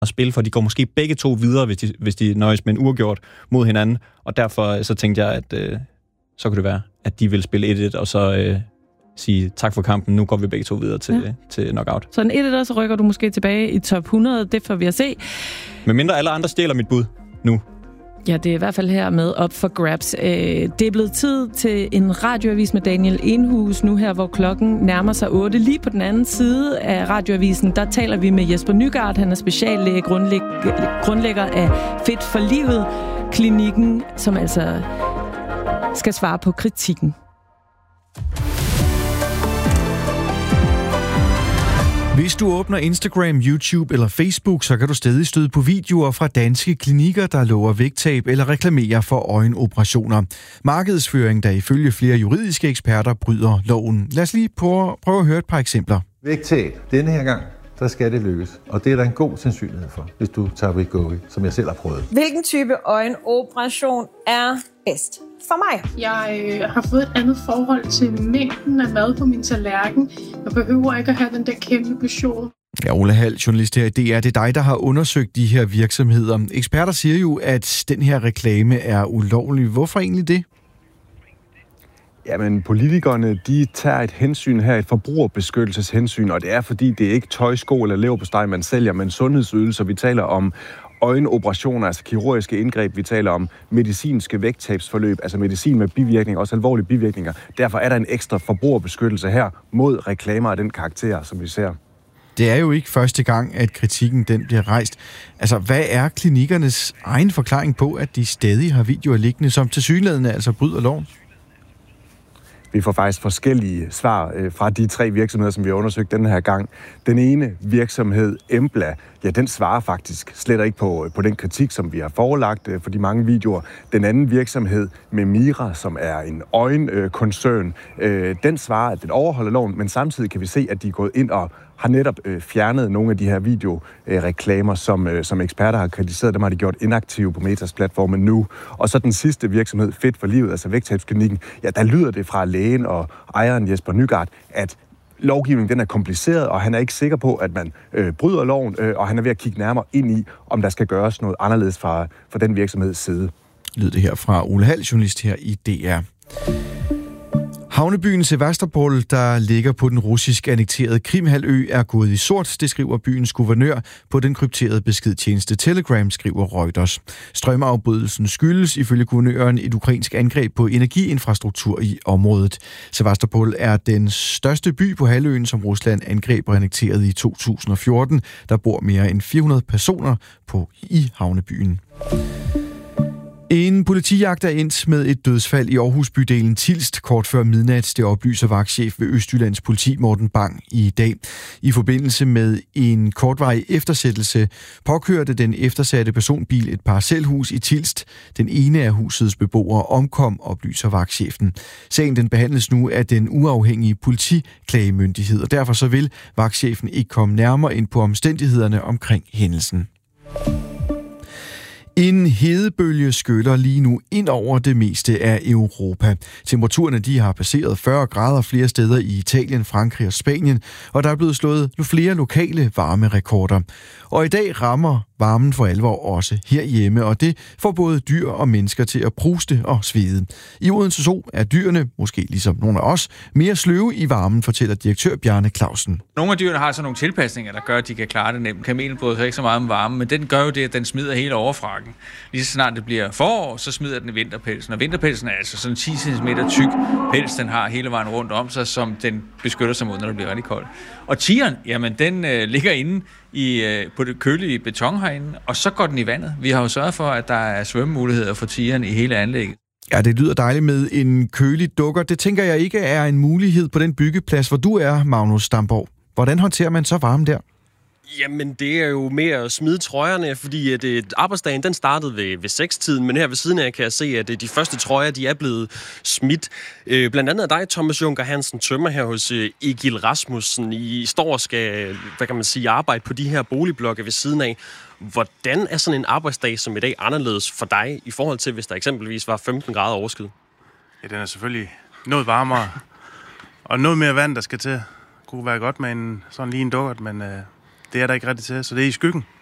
at spille, for de går måske begge to videre, hvis de nøjes med en uafgjort mod hinanden. Og derfor så tænkte jeg, at så kunne det være, at de vil spille 1-1, og så sige tak for kampen. Nu går vi begge to videre til knockout. Så en 1-1, så rykker du måske tilbage i top 100. Det får vi at se. Men mindre alle andre stjæler mit bud nu. Ja, det er i hvert fald her med op for grabs. Det er blevet tid til en radioavis med Daniel Enhus nu her, hvor klokken nærmer sig 8. Lige på den anden side af radioavisen, der taler vi med Jesper Nygaard. Han er speciallæge, grundlægger af Fit for Livet, klinikken, som altså skal svare på kritikken. Hvis du åbner Instagram, YouTube eller Facebook, så kan du stadig støde på videoer fra danske klinikker, der lover vægttab eller reklamerer for øjenoperationer. Markedsføring, der ifølge flere juridiske eksperter bryder loven. Lad os lige prøve at høre et par eksempler. Vægttab. Denne her gang, der skal det lykkes. Og det er der en god sandsynlighed for, hvis du tager Wegovy, som jeg selv har prøvet. Hvilken type øjenoperation er bedst for mig? Jeg har fået et andet forhold til mængden af mad på min tallerken. Jeg behøver ikke at have den der kæmpe portion. Ja, Ole Hall, journalist her i DR. Det er dig, der har undersøgt de her virksomheder. Eksperter siger jo, at den her reklame er ulovlig. Hvorfor egentlig det? Jamen, politikerne, de tager et hensyn her, et forbrugerbeskyttelseshensyn, og det er, fordi det er ikke tøj, sko eller leverpostej, man sælger, men sundhedsydelser. Vi taler om øjenoperationer, altså kirurgiske indgreb. Vi taler om medicinske vægttabsforløb, altså medicin med bivirkninger, også alvorlige bivirkninger. Derfor er der en ekstra forbrugerbeskyttelse her mod reklamer af den karakter, som vi ser. Det er jo ikke første gang, at kritikken den bliver rejst. Altså, hvad er klinikkernes egen forklaring på, at de stadig har videoer liggende, som tilsyneladende altså bryder loven? Vi får faktisk forskellige svar fra de 3 virksomheder, som vi har undersøgt den her gang. Den ene virksomhed, Embla, ja, den svarer faktisk slet ikke på den kritik, som vi har forelagt for de mange videoer. Den anden virksomhed, Memira, som er en øjenkoncern, den svarer, at den overholder loven, men samtidig kan vi se, at de er gået ind og har netop fjernet nogle af de her videoreklamer, som eksperter har kritiseret. Dem har de gjort inaktive på Metas platformen nu. Og så den sidste virksomhed, Fit for Livet, altså vægttabsklinikken, ja, der lyder det fra lægen og ejeren Jesper Nygaard, at lovgivningen den er kompliceret, og han er ikke sikker på, at man bryder loven, og han er ved at kigge nærmere ind i, om der skal gøres noget anderledes fra den virksomheds side. Lød det her fra Ole Hall, journalist her i DR. Havnebyen Sevastopol, der ligger på den russisk annekterede Krimhalvø, er gået i sort, det skriver byens guvernør på den krypterede beskedtjeneste Telegram, skriver Reuters. Strømafbrydelsen skyldes ifølge guvernøren et ukrainsk angreb på energiinfrastruktur i området. Sevastopol er den største by på halvøen, som Rusland angreb og annekterede i 2014. Der bor mere end 400 personer i havnebyen. En politijagt er endt med et dødsfald i Aarhus-bydelen Tilst kort før midnat. Det oplyser vagtchef ved Østjyllands politi Morten Bang i dag. I forbindelse med en kortvarig eftersættelse påkørte den eftersatte personbil et parcelhus i Tilst. Den ene af husets beboere omkom, oplyser vagtchefen. Sagen den behandles nu af den uafhængige politiklagemyndighed, og derfor så vil vagtchefen ikke komme nærmere ind på omstændighederne omkring hændelsen. En hedebølge skyller lige nu ind over det meste af Europa. Temperaturerne de har passeret 40 grader flere steder i Italien, Frankrig og Spanien, og der er blevet slået flere lokale varmerekorder. Og i dag rammer varmen for alvor også herhjemme, og det får både dyr og mennesker til at pruste og svede. I Odense Zoo er dyrene, måske ligesom nogle af os, mere sløve i varmen, fortæller direktør Bjarne Clausen. Nogle af dyrene har så nogle tilpasninger, der gør, at de kan klare det nemt. Kamelen bryder sig ikke så meget om varme, men den gør jo det, at den smider hele overfrakken. Lige så snart det bliver forår, så smider den vinterpelsen. Og vinterpelsen er altså sådan 10 cm tyk pels, den har hele vejen rundt om sig, som den beskytter sig mod, når det bliver rigtig koldt. Og tigeren, jamen den ligger inde på det kølige beton herinde, og så går den i vandet. Vi har jo sørget for, at der er svømmemuligheder for tigeren i hele anlægget. Ja, det lyder dejligt med en kølig dukker. Det tænker jeg ikke er en mulighed på den byggeplads, hvor du er, Magnus Damborg. Hvordan håndterer man så varme der? Jamen, det er jo med at smide trøjerne, fordi at arbejdsdagen den startede ved 6-tiden, men her ved siden af kan jeg se, at de første trøjer, de er blevet smidt. Blandt andet af dig, Thomas Junker Hansen, tømmer her hos Egil Rasmussen. I står og skal, arbejde på de her boligblokke ved siden af. Hvordan er sådan en arbejdsdag som i dag anderledes for dig, i forhold til, hvis der eksempelvis var 15 grader overskyet? Ja, den er selvfølgelig noget varmere, og noget mere vand, der skal til. Det kunne være godt med sådan lige en dukkert, men det er der ikke rigtig til, så det er i skyggen.